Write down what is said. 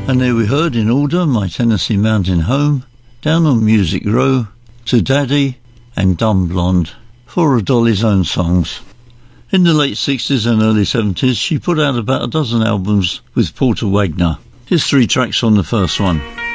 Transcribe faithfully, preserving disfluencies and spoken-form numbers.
And there we heard in order My Tennessee Mountain Home, Down on Music Row, To Daddy and Dumb Blonde, four of Dolly's own songs. In the late sixties and early seventies she put out about a dozen albums with Porter Wagoner. Here's three tracks on the first one.